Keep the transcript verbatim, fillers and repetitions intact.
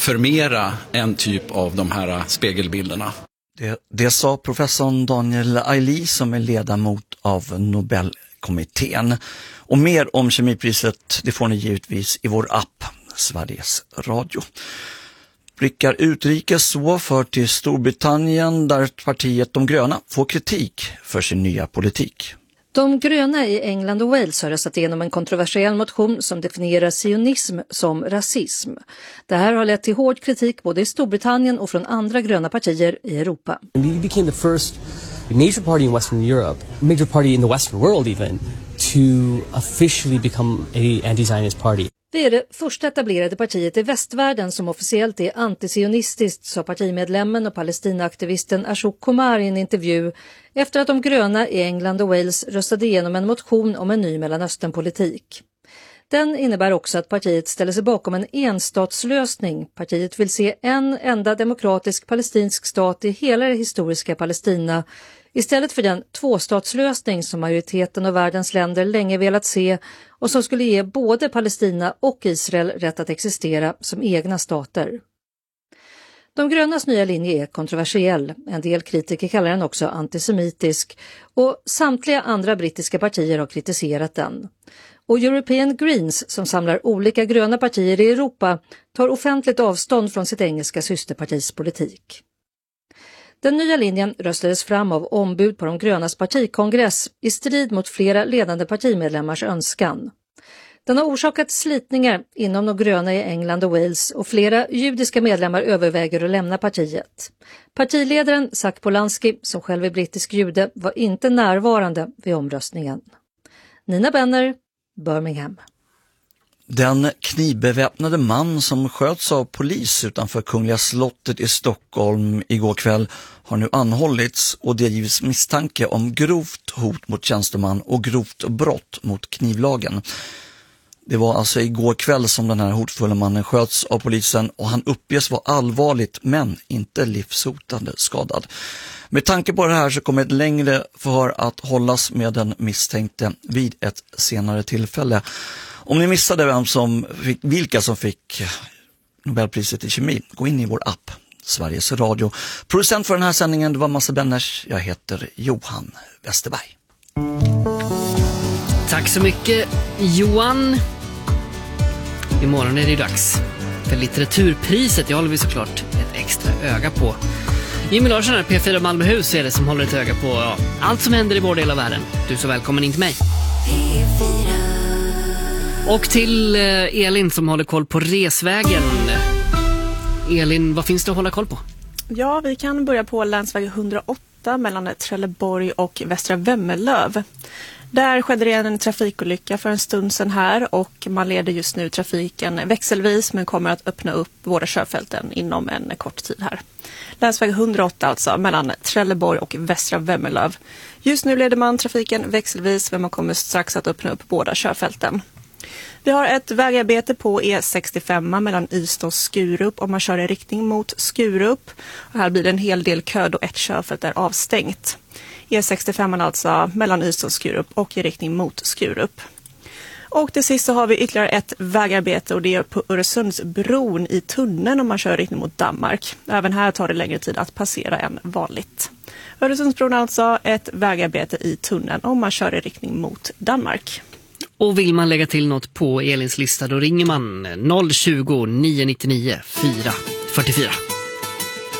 förmera en typ av de här spegelbilderna. Det, det sa professorn Daniel Aili som är ledamot av Nobelkommittén. Och mer om kemipriset det får ni givetvis i vår app Sveriges Radio. Blickar utrikes så för till Storbritannien där partiet De gröna får kritik för sin nya politik. De gröna i England och Wales har röstat igenom en kontroversiell motion som definierar sionism som rasism. Det här har lett till hård kritik både i Storbritannien och från andra gröna partier i Europa. We became the first major party in Western Europe, major party in the Western world even, to officially become a anti-Zionist party. Vi är det första etablerade partiet i västvärlden som officiellt är antisionistiskt, sa partimedlemmen och palestinaaktivisten Ashok Kumar i en intervju efter att de gröna i England och Wales röstade igenom en motion om en ny Mellanösternpolitik. Den innebär också att partiet ställer sig bakom en enstatslösning. Partiet vill se en enda demokratisk palestinsk stat i hela det historiska Palestina istället för den tvåstatslösning som majoriteten av världens länder länge velat se och som skulle ge både Palestina och Israel rätt att existera som egna stater. De grönas nya linje är kontroversiell. En del kritiker kallar den också antisemitisk och samtliga andra brittiska partier har kritiserat den. Och European Greens, som samlar olika gröna partier i Europa, tar offentligt avstånd från sitt engelska systerpartis politik. Den nya linjen röstades fram av ombud på de grönas partikongress i strid mot flera ledande partimedlemmars önskan. Den har orsakat slitningar inom de gröna i England och Wales och flera judiska medlemmar överväger att lämna partiet. Partiledaren Zac Polanski, som själv är brittisk jude, var inte närvarande vid omröstningen. Nina Benner, Birmingham. Den knivbeväpnade man som sköts av polis utanför Kungliga slottet i Stockholm igår kväll har nu anhållits och det givits misstanke om grovt hot mot tjänsteman och grovt brott mot knivlagen. Det var alltså igår kväll som den här hotfulla mannen sköts av polisen och han uppges vara allvarligt men inte livshotande skadad. Med tanke på det här så kommer ett längre förhör att hållas med den misstänkte vid ett senare tillfälle. Om ni missade vem som fick, vilka som fick Nobelpriset i kemi, gå in i vår app Sveriges Radio. Producent för den här sändningen det var Massa Benners. Jag heter Johan Westerberg. Tack så mycket Johan. Imorgon är det dags för litteraturpriset. Jag håller vi såklart ett extra öga på. Jimmy Larsson här, P fyra Malmöhus är det som håller ett öga på ja, allt som händer i vår del av världen. Du är så välkommen in till mig. Och till eh, Elin som håller koll på resvägen. Elin, vad finns det att hålla koll på? Ja, vi kan börja på länsväg hundraåtta mellan Trelleborg och Västra Vemmelöv. Där skedde det en trafikolycka för en stund sedan här och man leder just nu trafiken växelvis men kommer att öppna upp båda körfälten inom en kort tid här. Länsväg hundraåtta alltså mellan Trelleborg och Västra Vemmelöv. Just nu leder man trafiken växelvis men man kommer strax att öppna upp båda körfälten. Vi har ett vägarbete på E sextiofem mellan Ystad och Skurup om man kör i riktning mot Skurup. Och här blir det en hel del kö då ett körfält är avstängt. E sextiofem alltså mellan Ystad och Skurup och i riktning mot Skurup. Och till sist så har vi ytterligare ett vägarbete och det är på Öresundsbron i tunneln om man kör i riktning mot Danmark. Även här tar det längre tid att passera än vanligt. Öresundsbron alltså ett vägarbete i tunneln om man kör i riktning mot Danmark. Och vill man lägga till något på Elins lista då ringer man noll tjugo, nio nio nio, fyra fyra fyra.